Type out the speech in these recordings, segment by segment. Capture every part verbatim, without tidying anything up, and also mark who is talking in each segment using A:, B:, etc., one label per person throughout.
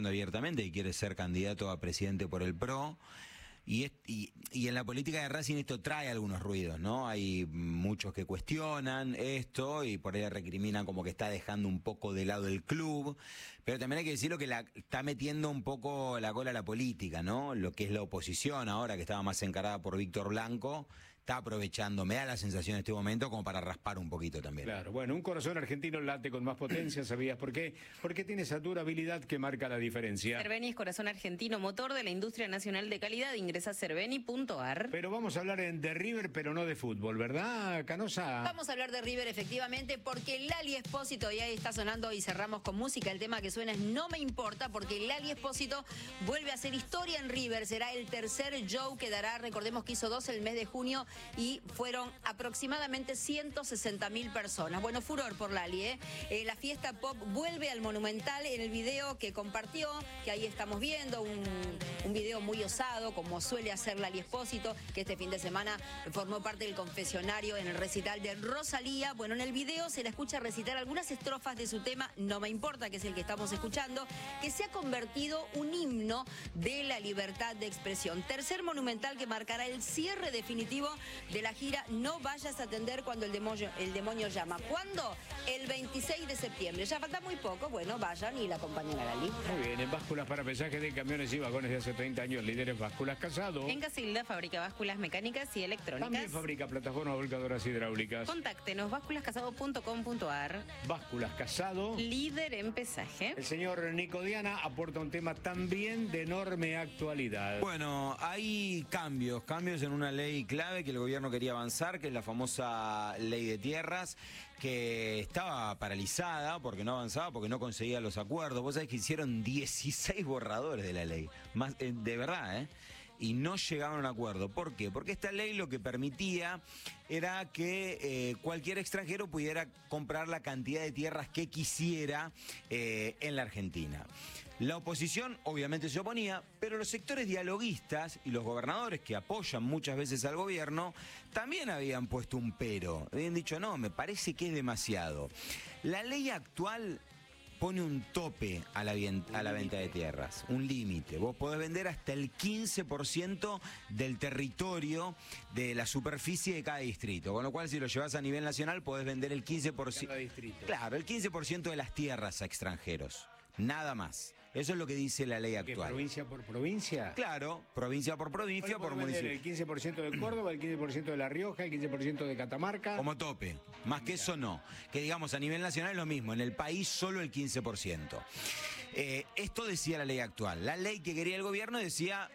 A: diciendo abiertamente que quiere ser candidato a presidente por el P R O. Y, es, y, y en la política de Racing esto trae algunos ruidos, ¿no? Hay muchos que cuestionan esto y por ahí recriminan como que está dejando un poco de lado el club, pero también hay que decirlo que la, está metiendo un poco la cola a la política, ¿no? Lo que es la oposición ahora, que estaba más encarada por Víctor Blanco, está aprovechando, me da la sensación en este momento, como para raspar un poquito también.
B: Claro, bueno, un corazón argentino late con más potencia, ¿sabías por qué? Porque tiene esa durabilidad que marca la diferencia.
C: Cerveni es corazón argentino, motor de la industria nacional de calidad. Ingresa a cerveni punto ar.
B: Pero vamos a hablar en, de River, pero no de fútbol, ¿verdad, Canosa?
D: Vamos a hablar de River, efectivamente, porque Lali Espósito, y ahí está sonando y cerramos con música. El tema que suena es No Me Importa, porque Lali Espósito vuelve a hacer historia en River. Será el tercer show que dará, recordemos que hizo dos el mes de junio, y fueron aproximadamente ciento sesenta mil personas. Bueno, furor por Lali, ¿eh? Eh, la fiesta pop vuelve al Monumental. En el video que compartió, que ahí estamos viendo, un, un video muy osado, como suele hacer Lali Espósito, que este fin de semana formó parte del confesionario en el recital de Rosalía. Bueno, en el video se la escucha recitar algunas estrofas de su tema No Me Importa, que es el que estamos escuchando, que se ha convertido un himno de la libertad de expresión. Tercer Monumental que marcará el cierre definitivo de la gira No Vayas a Atender Cuando el demonio, el demonio llama. ¿Cuándo? El veintiséis de septiembre. Ya falta muy poco. Bueno, vayan y la acompañen a Lali.
B: Muy bien, en básculas para pesaje de camiones y vagones de hace treinta años, líderes Básculas Casado.
C: En Casilda fabrica básculas mecánicas y electrónicas.
B: También fabrica plataformas volcadoras hidráulicas.
C: Contáctenos, básculas casado punto com punto ar.
B: Básculas Casado.
C: Líder en pesaje.
B: El señor Nico Diana aporta un tema también de enorme actualidad.
A: Bueno, hay cambios, cambios en una ley clave que el gobierno quería avanzar, que es la famosa ley de tierras, que estaba paralizada porque no avanzaba, porque no conseguía los acuerdos. Vos sabés que hicieron dieciséis borradores de la ley, más, eh, de verdad, ¿eh? Y no llegaban a un acuerdo. ¿Por qué? Porque esta ley lo que permitía era que eh, cualquier extranjero pudiera comprar la cantidad de tierras que quisiera eh, en la Argentina. La oposición obviamente se oponía, pero los sectores dialoguistas y los gobernadores que apoyan muchas veces al gobierno también habían puesto un pero. Habían dicho, no, me parece que es demasiado. La ley actual pone un tope a la, a la venta de tierras, un límite. Vos podés vender hasta el quince por ciento del territorio de la superficie de cada distrito, con lo cual si lo llevas a nivel nacional podés vender el quince por ciento.
B: Cada distrito.
A: Claro, el quince por ciento de las tierras a extranjeros. Nada más. Eso es lo que dice la ley actual.
B: ¿Qué, provincia por provincia?
A: Claro, provincia por provincia, por municipio.
B: El quince por ciento de Córdoba, el quince por ciento de La Rioja, el quince por ciento de Catamarca.
A: Como tope. Más que eso no. Que digamos a nivel nacional es lo mismo. En el país solo el quince por ciento. Eh, esto decía la ley actual. La ley que quería el gobierno decía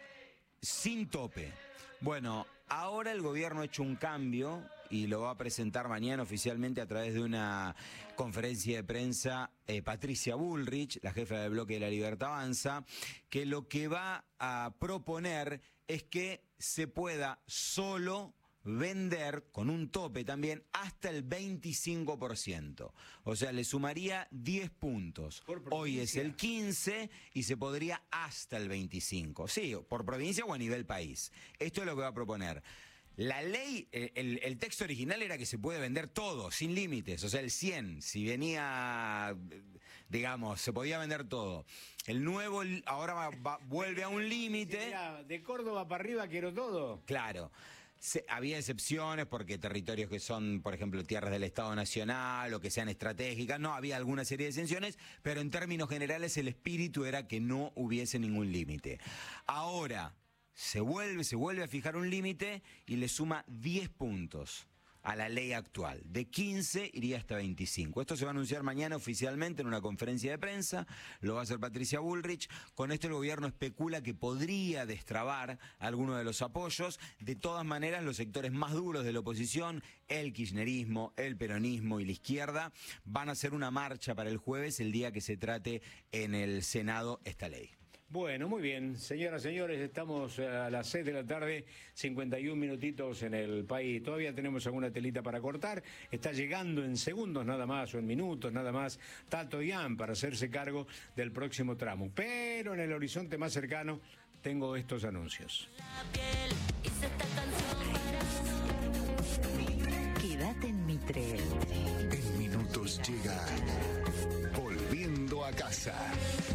A: sin tope. Bueno, ahora el gobierno ha hecho un cambio y lo va a presentar mañana oficialmente a través de una conferencia de prensa eh, Patricia Bullrich, la jefa del bloque de La Libertad Avanza, que lo que va a proponer es que se pueda solo vender, con un tope también, hasta el veinticinco por ciento. O sea, le sumaría diez puntos. Hoy es el quince y se podría hasta el veinticinco. Sí, por provincia o a nivel país. Esto es lo que va a proponer. La ley, el, el texto original era que se puede vender todo, sin límites, o sea, el cien, si venía, digamos, se podía vender todo. El nuevo ahora va, va, vuelve a un límite.
B: De Córdoba para arriba quiero todo.
A: Claro. Se, había excepciones porque territorios que son, por ejemplo, tierras del Estado Nacional o que sean estratégicas, no, había alguna serie de exenciones, pero en términos generales el espíritu era que no hubiese ningún límite. Ahora se vuelve, se vuelve a fijar un límite y le suma diez puntos a la ley actual. De quince iría hasta veinticinco. Esto se va a anunciar mañana oficialmente en una conferencia de prensa, lo va a hacer Patricia Bullrich. Con esto el gobierno especula que podría destrabar alguno de los apoyos. De todas maneras, los sectores más duros de la oposición, el kirchnerismo, el peronismo y la izquierda, van a hacer una marcha para el jueves, el día que se trate en el Senado esta ley.
B: Bueno, muy bien. Señoras y señores, estamos a las seis de la tarde, cincuenta y un minutitos en el país. Todavía tenemos alguna telita para cortar. Está llegando en segundos nada más o en minutos nada más Tato Ian para hacerse cargo del próximo tramo. Pero en el horizonte más cercano tengo estos anuncios.
E: Quédate en Mitre.
F: En minutos llega Volviendo a Casa.